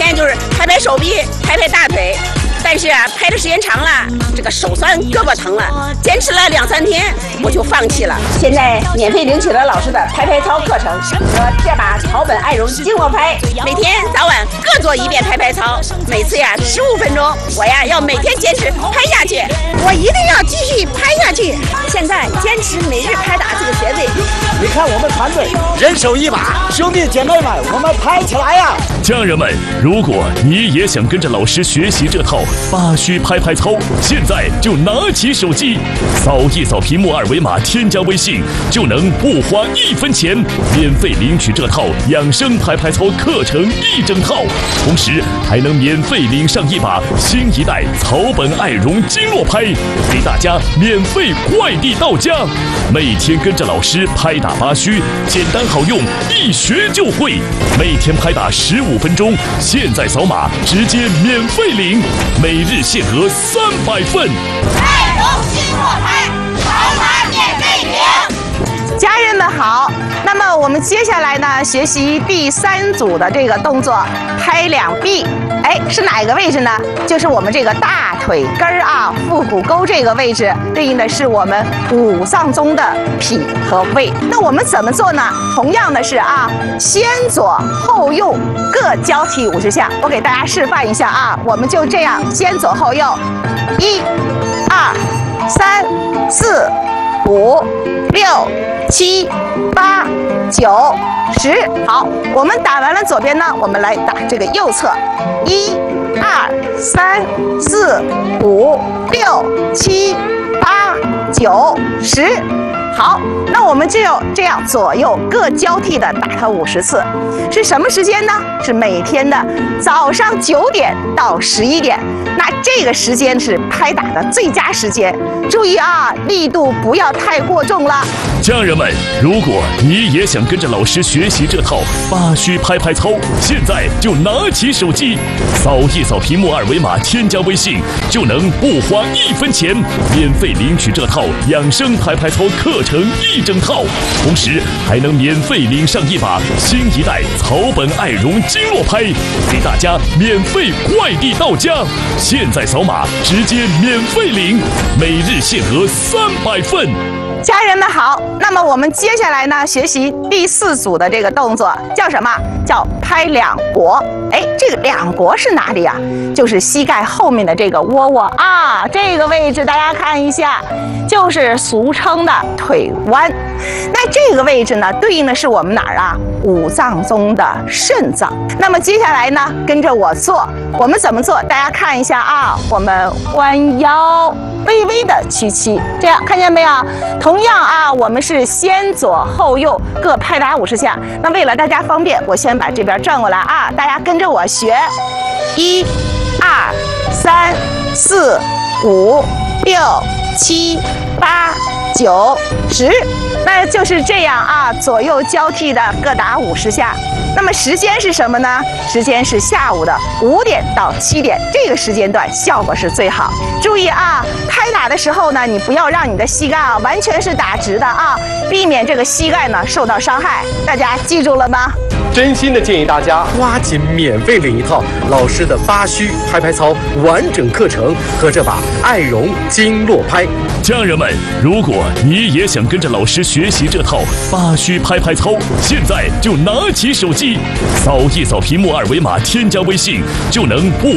天就是拍拍手臂，拍拍大腿。但是啊，拍的时间长了，这个手酸胳膊疼了，坚持了2、3天，我就放弃了。现在免费领取了老师的拍拍操课程和这把草本爱绒经络拍，每天早晚各做1遍拍拍操，每次呀15分钟。我呀要每天坚持拍下去，我一定要继续拍下去。现在坚持每日拍打这个穴位。 你看我们团队人手一把，兄弟姐妹们，我们拍起来呀！ 家人们，如果你也想跟着老师学习这套8虚拍拍操，现在就拿起手机，扫一扫屏幕2维码，添加微信，就能不花1分钱，免费领取这套养生拍拍操课程1整套，同时还能免费领上一把新一代草本爱绒经络拍，给大家免费快递到家。每天跟着老师拍打8虚，简单好用，一学就会。每天拍打15分钟，现在扫码直接免费领，每日限额300份。 爱绒经络拍，扫码免费领。 家人们好，那么我们接下来呢，学习第3组的这个动作，拍两臂。是哪个位置呢？就是我们这个大腿根儿啊，腹股沟这个位置，对应的是我们5脏中的脾和胃。那我们怎么做呢？同样的是啊，先左后右各交替50下。我给大家示范一下啊，我们就这样先左后右，1、2、3、4、5、6、7、8、9、10。好，我们打完了左边呢，我们来打这个右侧，1、2、3、4、5、6、7、8、9、10。好，那我们就这样左右各交替的打它50次，是什么时间呢？是每天的早上9点到11点，那这个时间是拍打的最佳时间。注意啊，力度不要太过重了。 家人们，如果你也想跟着老师学习这套8虚拍拍操，现在就拿起手机，扫一扫屏幕2维码，添加微信，就能不花1分钱，免费领取这套养生拍拍操课程1整套，同时还能免费领上一把新一代草本爱绒经络拍，给大家免费快递到家。现在扫码直接免费领，每日限额300份。 家人们好，那么我们接下来呢，学习第4组的这个动作，叫什么？叫拍两国。这个两国是哪里啊？就是膝盖后面的这个窝窝啊，这个位置大家看一下，就是俗称的腿弯。那这个位置呢，对应的是我们哪儿啊？5脏中的肾脏。那么接下来呢，跟着我做，我们怎么做？大家看一下啊，我们弯腰，微微的屈膝，这样看见没有？同样啊，我们是先左后右各拍打50下。那为了大家方便，我先把这边转过来啊，大家跟着我学，1、2、3、4、5、6、7、8、9、10。那就是这样啊，左右交替的各打50下。那么时间是什么呢？时间是下午的5点到7点，这个时间段效果是最好。注意啊，拍打的时候呢，你不要让你的膝盖啊完全是打直的啊，避免这个膝盖呢受到伤害。大家记住了吗？ 真心的建议大家抓紧免费领一套老师的8虚拍拍操完整课程和这把爱绒经络拍。 家人们，如果你也想跟着老师学习这套8虚拍拍操，现在就拿起手机，扫一扫屏幕2维码，添加微信，就能不